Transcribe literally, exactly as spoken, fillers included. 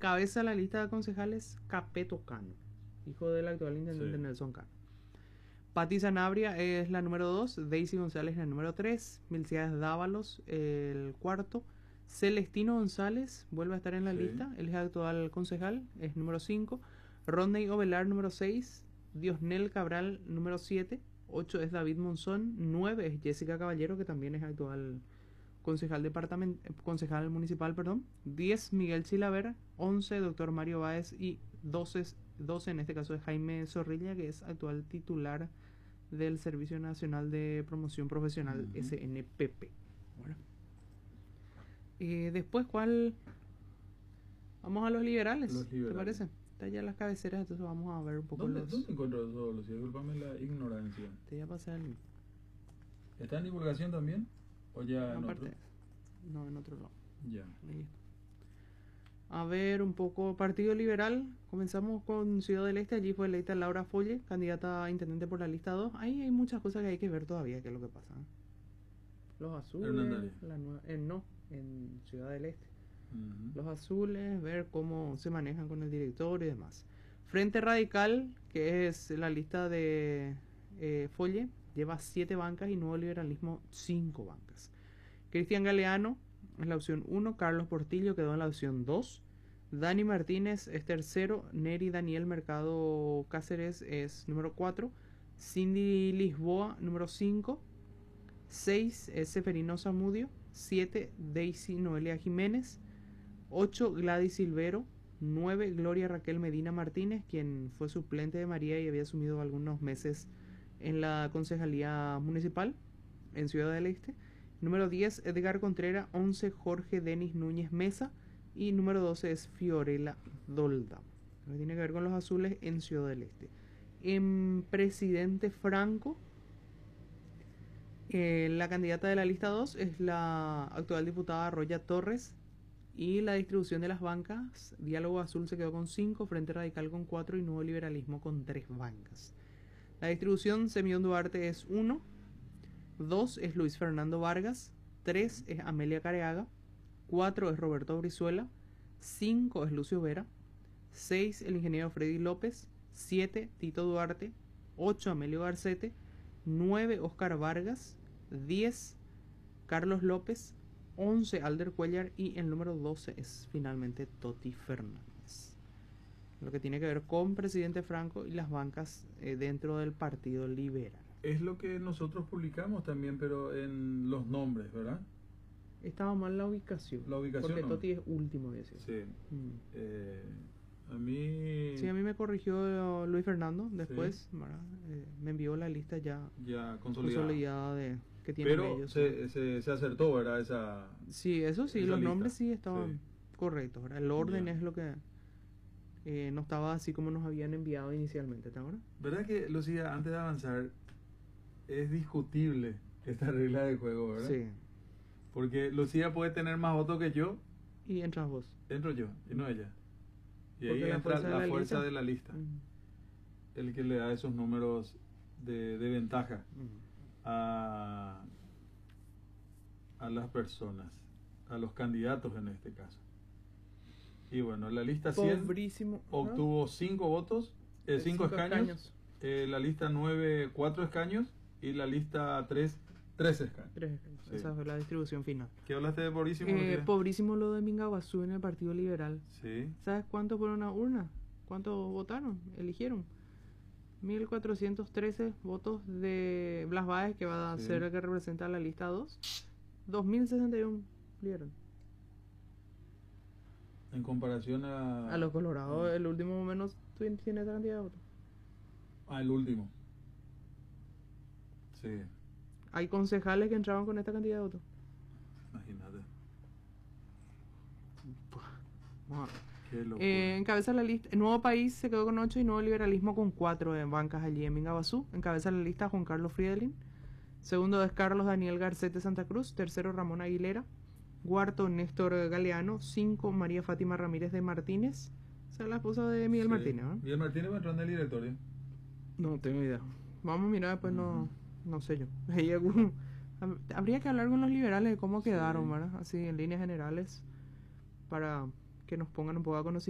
Encabeza la lista de concejales Capeto Cano, hijo del actual intendente Sí. Nelson Cano. Pati Sanabria es la número dos, Daisy González la número tres, Milciades Dávalos el cuarto, Celestino González vuelve a estar en la Sí. lista, él es actual concejal, es número cinco, Rodney Ovelar número seis, Diosnel Cabral número siete, ocho es David Monzón, nueve es Jessica Caballero, que también es actual concejal departament concejal municipal, perdón, diez Miguel Chilaver, once doctor Mario Báez y doce, doce en este caso es Jaime Zorrilla, que es actual titular del Servicio Nacional de Promoción Profesional, Ujú. S N P P. Bueno. Eh, después, ¿cuál? Vamos a los liberales, Los liberales. ¿te parece? Están ya las cabeceras, entonces vamos a ver un poco ¿Dónde, los... ¿Dónde encuentro eso, Lucía? Disculpame la ignorancia. Te voy a pasar el... ¿Está en divulgación también? ¿O ya en aparte, otro? no, en otro lado. Ya. Ahí está. A ver, un poco Partido Liberal. Comenzamos con Ciudad del Este. Allí fue electa Laura Folle, candidata a intendente por la lista dos. Ahí hay muchas cosas que hay que ver todavía, qué es lo que pasa. ¿eh? Los azules, Hernandaria. la nueva, eh, no, en Ciudad del Este. Ujú. Los azules, ver cómo se manejan con el director y demás. Frente Radical, que es la lista de eh, Folle, lleva siete bancas y Nuevo Liberalismo cinco bancas. Cristian Galeano es la opción uno, Carlos Portillo quedó en la opción dos, Dani Martínez es tercero, Neri Daniel Mercado Cáceres es número cuatro, Cindy Lisboa número cinco, seis es Seferino Zamudio, siete Daisy Noelia Jiménez, ocho Gladys Silvero, nueve Gloria Raquel Medina Martínez, quien fue suplente de María y había asumido algunos meses en la concejalía municipal en Ciudad del Este. Número diez, Edgar Contreras. once, Jorge Denis Núñez Mesa. Y número doce es Fiorella Dolda. Lo que tiene que ver con los azules en Ciudad del Este. En Presidente Franco, eh, la candidata de la lista dos es la actual diputada Roya Torres. Y la distribución de las bancas, Diálogo Azul se quedó con cinco, Frente Radical con cuatro y Nuevo Liberalismo con tres bancas. La distribución, Semillón Duarte es uno, dos es Luis Fernando Vargas, tres es Amelia Careaga, cuatro es Roberto Brizuela, cinco es Lucio Vera, seis el ingeniero Freddy López, siete Tito Duarte, ocho Amelio Garcete, nueve Oscar Vargas, diez Carlos López, once Alder Cuellar y el número doce es finalmente Toti Fernández. Lo que tiene que ver con Presidente Franco y las bancas eh, dentro del Partido Liberal. Es lo que nosotros publicamos también, pero en los nombres, ¿verdad? Estaba mal la ubicación. La ubicación porque no. Toti es último, había sido. Sí. Mm. Eh, a mí... Sí, a mí me corrigió Luis Fernando. Después sí. eh, me envió la lista ya, ya consolidada, consolidada de, que tienen pero ellos. se, se, se acertó, ¿verdad? Esa, sí, eso sí, esa los lista. nombres sí estaban Sí. correctos, ¿verdad? El orden Ya. es lo que eh, no estaba así como nos habían enviado inicialmente, ¿te acuerdas? ¿Verdad que, Lucía, antes de avanzar, es discutible esta regla de juego, ¿verdad? Sí. Porque Lucía puede tener más votos que yo, Y entras vos. entro yo, y no ella. Y Porque ahí la entra fuerza de la la fuerza lista. de la lista, Mm. el que le da esos números de, de ventaja Mm. a, a las personas, a los candidatos en este caso. Y bueno, la lista cien Pobrísimo. obtuvo cinco votos, eh, Eh, cinco cinco escaños, escaños. eh, la lista nueve, cuatro escaños, y la lista tres, tres escaños. Tres escaños. Sí. Esa fue la distribución final. ¿Qué hablaste de pobrísimo? Eh, Lucía? pobrísimo lo de Mingaguazú en el Partido Liberal. Sí. ¿Sabes cuántos fueron a urna? ¿Cuántos votaron? Eligieron. mil cuatrocientos trece votos de Blas Báez, que va a Sí. ser el que representa la lista dos. dos mil sesenta y uno dieron. En comparación a... A los Colorados, el último menos tiene esa cantidad de votos. Ah, el último. Sí, Hay concejales que entraban con esta cantidad de votos. imagínate. Vamos a ver. Qué locura. Eh, encabeza la lista. El Nuevo País se quedó con ocho y Nuevo Liberalismo con cuatro en bancas allí en Mingaguazú. Encabeza la lista Juan Carlos Friedelin. Segundo es Carlos Daniel Garcete Santa Cruz. Tercero Ramón Aguilera. Cuarto Néstor Galeano. Cinco María Fátima Ramírez de Martínez. Esa es la esposa de Miguel Sí. Martínez, ¿no? Miguel Martínez va a entrar en el directorio. No tengo idea. Vamos a mirar después, Ujú. no, no sé yo. Hay algún- Habría que hablar con los liberales de cómo Sí. quedaron, ¿verdad? Así en líneas generales, para que nos pongan un poco a conocimiento.